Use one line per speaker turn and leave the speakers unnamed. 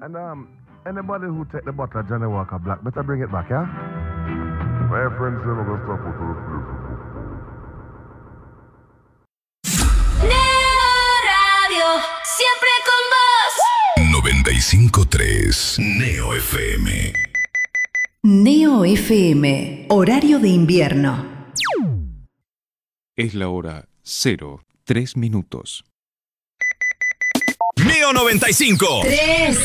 And anybody who take the bottle of Johnny Walker Black, better bring it back, yeah? My friends say I'm gonna stop with the
Neo Radio, siempre con vos.
95.3 Neo FM.
Neo FM, horario de invierno.
Es la hora 03:03.
Neo 95.
3.